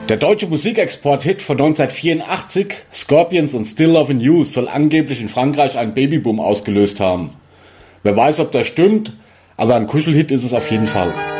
Der deutsche Musikexport-Hit von 1984, Scorpions und Still Lovin' You, soll angeblich in Frankreich einen Babyboom ausgelöst haben. Wer weiß, ob das stimmt, aber ein Kuschelhit ist es auf jeden Fall.